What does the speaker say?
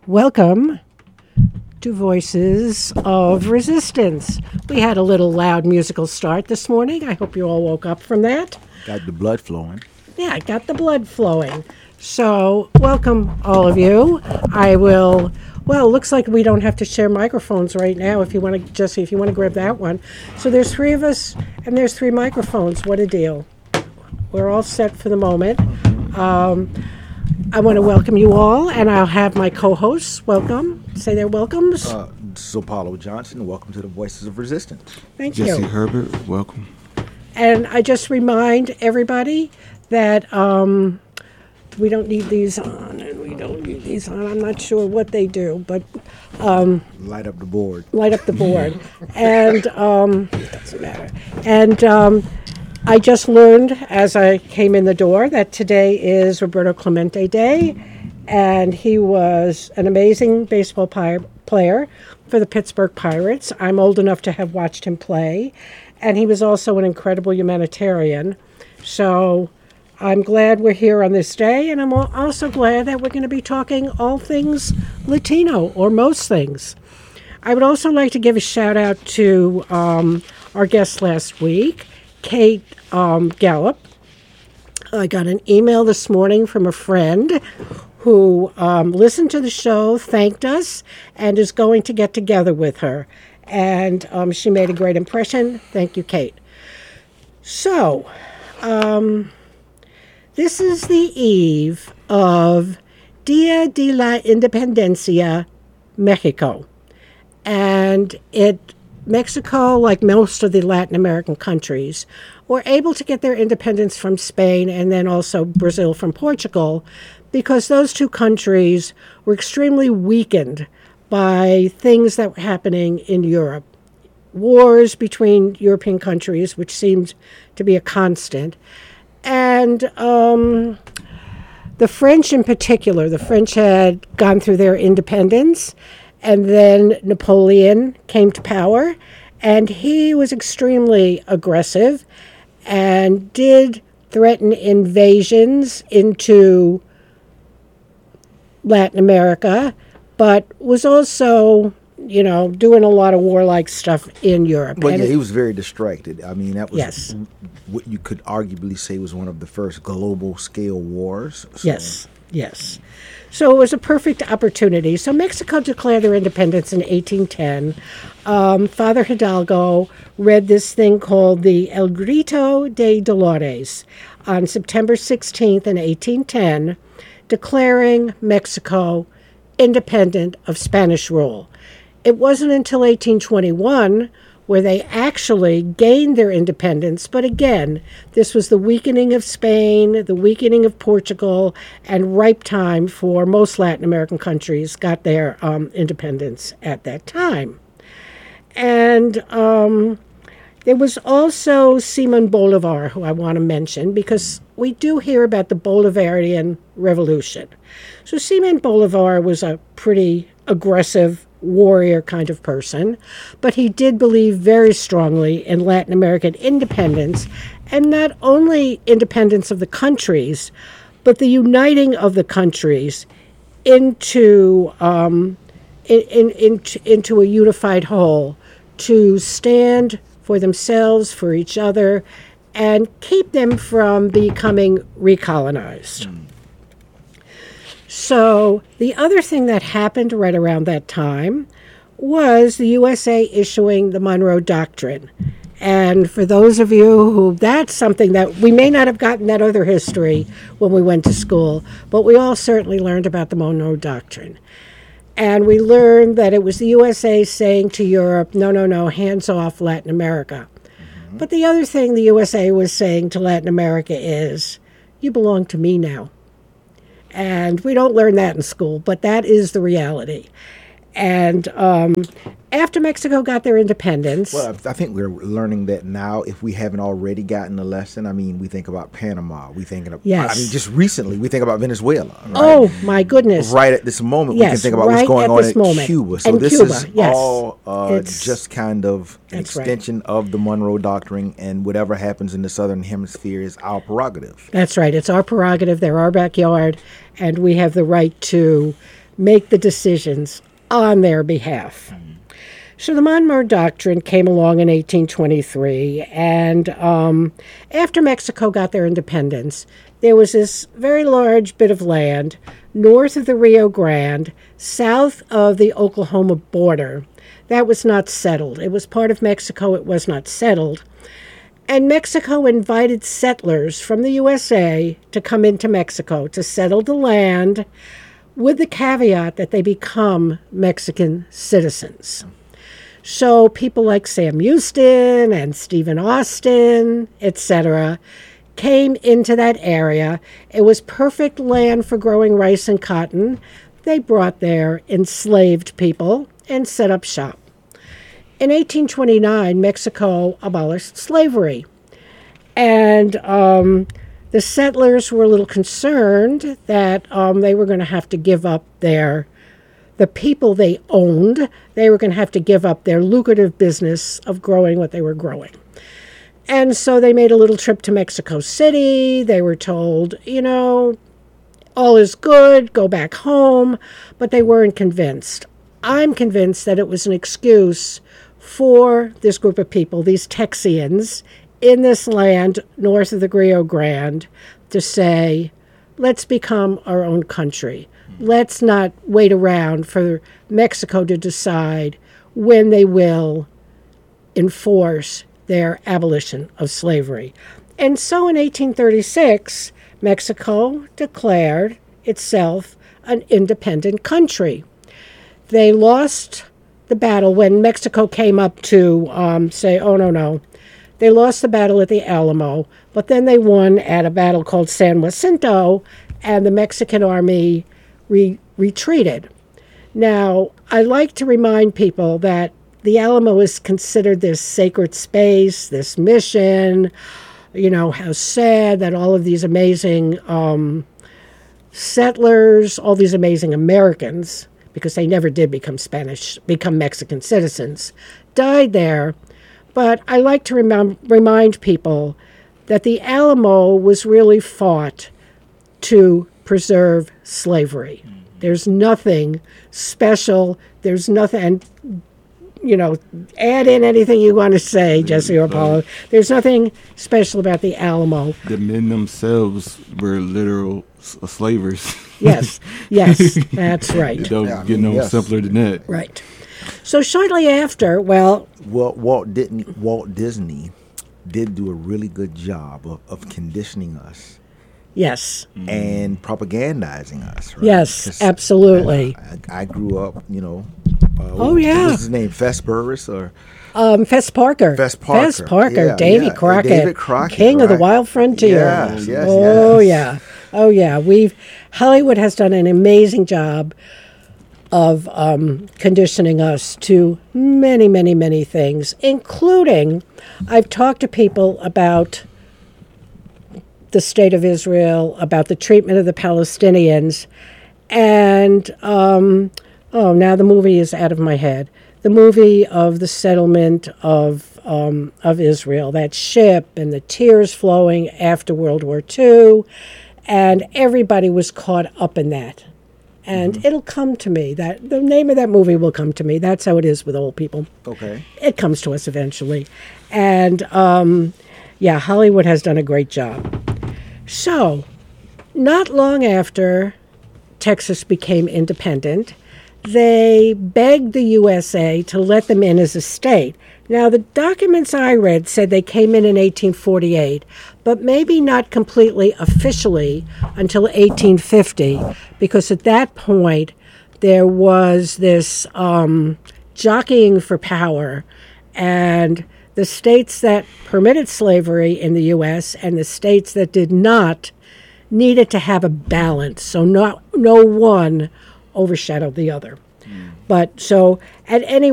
Welcome to Voices of Resistance. We had a little loud musical start this morning. I hope you all woke up from that. Got the blood flowing. Yeah, I got the blood flowing. So, welcome all of you. It looks like we don't have to share microphones right now if you want to, Jesse, if you want to grab that one. So there's three of us and there's three microphones. What a deal. We're all set for the moment. I want to welcome you all, and I'll have my co-hosts welcome. Say their welcomes. This is Apollo Johnson. Welcome to the Voices of Resistance. Thank Jesse you. Herbert, welcome. And I just remind everybody that we don't need these on, and we don't need these on. I'm not sure what they do, but Light up the board. light up the board. And it doesn't matter. And I just learned as I came in the door that today is Roberto Clemente Day, and he was an amazing baseball player for the Pittsburgh Pirates. I'm old enough to have watched him play, and he was also an incredible humanitarian. So I'm glad we're here on this day, and I'm also glad that we're going to be talking all things Latino, or most things. I would also like to give a shout out to our guest last week, Kate Gallup. I got an email this morning from a friend who listened to the show, thanked us, and is going to get together with her. And she made a great impression. Thank you, Kate. So, this is the eve of Dia de la Independencia, Mexico. And Mexico, like most of the Latin American countries, were able to get their independence from Spain and then also Brazil from Portugal, because those two countries were extremely weakened by things that were happening in Europe. Wars between European countries, which seemed to be a constant. And the French in particular, the French had gone through their independence, and then Napoleon came to power, and he was extremely aggressive and did threaten invasions into Latin America, but was also, doing a lot of warlike stuff in Europe. Well, he was very distracted. I mean, that was Yes. what you could arguably say was one of the first global-scale wars. So. Yes. So it was a perfect opportunity. So Mexico declared their independence in 1810. Father Hidalgo read this thing called the El Grito de Dolores on September 16th in 1810, declaring Mexico independent of Spanish rule. It wasn't until 1821 where they actually gained their independence. But again, this was the weakening of Spain, the weakening of Portugal, and ripe time for most Latin American countries got their independence at that time. And there was also Simon Bolivar, who I want to mention, because we do hear about the Bolivarian Revolution. So Simon Bolivar was a pretty aggressive warrior kind of person, but he did believe very strongly in Latin American independence, and not only independence of the countries, but the uniting of the countries into into a unified whole to stand for themselves, for each other, and keep them from becoming recolonized. So the other thing that happened right around that time was the USA issuing the Monroe Doctrine. And for those of you who, that's something that we may not have gotten that other history when we went to school, but we all certainly learned about the Monroe Doctrine. And we learned that it was the USA saying to Europe, no, hands off Latin America. Mm-hmm. But the other thing the USA was saying to Latin America is, you belong to me now. And we don't learn that in school, but that is the reality. And after Mexico got their independence... Well, I think we're learning that now, if we haven't already gotten the lesson. I mean, we think about Panama. We think about, yes. I mean, just recently, we think about Venezuela. Right? Oh, my goodness. Right at this moment, yes, we can think about right what's going on in in Cuba. So and this Cuba, is yes. all just kind of an extension of the Monroe Doctrine, and whatever happens in the Southern Hemisphere is our prerogative. That's right. It's our prerogative. They're our backyard, and we have the right to make the decisions on their behalf. So the Monroe Doctrine came along in 1823, and after Mexico got their independence, there was this very large bit of land north of the Rio Grande, south of the Oklahoma border, that was not settled. It was part of Mexico, it was not settled. And Mexico invited settlers from the USA to come into Mexico to settle the land with the caveat that they become Mexican citizens. So people like Sam Houston and Stephen Austin, etc., came into that area. It was perfect land for growing rice and cotton. They brought their enslaved people and set up shop. In 1829, Mexico abolished slavery. And the settlers were a little concerned that they were going to have to give up the people they owned. They were going to have to give up their lucrative business of growing what they were growing. And so they made a little trip to Mexico City. They were told, all is good, go back home. But they weren't convinced. I'm convinced that it was an excuse for this group of people, these Texians, in this land north of the Rio Grande, to say, let's become our own country. Let's not wait around for Mexico to decide when they will enforce their abolition of slavery. And so in 1836, Mexico declared itself an independent country. They lost the battle when Mexico came up to say, oh, no. They lost the battle at the Alamo, but then they won at a battle called San Jacinto, and the Mexican army retreated. Now, I like to remind people that the Alamo is considered this sacred space, this mission, how sad that all of these amazing settlers, all these amazing Americans, because they never did become Mexican citizens, died there. But I like to remind people that the Alamo was really fought to preserve slavery. There's nothing special. There's nothing, add in anything you want to say, Jesse or Paulo. There's nothing special about the Alamo. The men themselves were literal slavers. Yes, that's right. It don't get no simpler than that. Right. So shortly after, Walt Disney did do a really good job of conditioning us. Yes. And propagandizing us. Right? Yes, absolutely. I grew up, what was his name? Fess Burris or? Fess Parker. Yeah, Davy Crockett. King of the Wild Frontier. Yes. Oh, yeah. Hollywood has done an amazing job of conditioning us to many, many, many things, including I've talked to people about the state of Israel, about the treatment of the Palestinians, and now the movie is out of my head. The movie of the settlement of Israel, that ship and the tears flowing after World War II, and everybody was caught up in that. And it'll come to me. That the name of that movie will come to me. That's how it is with old people. Okay. It comes to us eventually. And, Hollywood has done a great job. So, not long after Texas became independent, they begged the USA to let them in as a state. Now, the documents I read said they came in 1848, but maybe not completely officially until 1850, because at that point there was this jockeying for power, and the states that permitted slavery in the U.S. and the states that did not needed to have a balance, so no one overshadowed the other. But so at any